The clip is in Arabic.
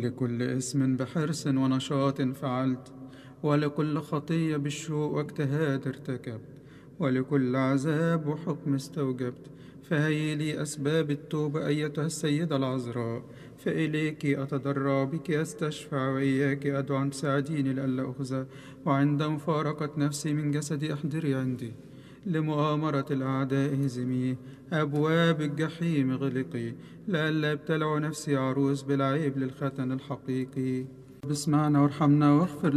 لكل اسم بحرص ونشاط فعلت، ولكل خطية بالشوق واجتهاد ارتكبت، ولكل عذاب وحكم استوجبت. فهي لي أسباب التوبة أيتها السيدة العذراء، فإليك أتضرع، بك أستشفع، وإياك أدعو أن تساعديني لئلا أخزى. وعند مفارقة نفسي من جسدي احضري عندي، لمؤامرة الأعداء هزمي، أبواب الجحيم غلقي، لئلا ابتلع نفسي عروس بالعيب للختن الحقيقي. اسمعنا وارحمنا واغفر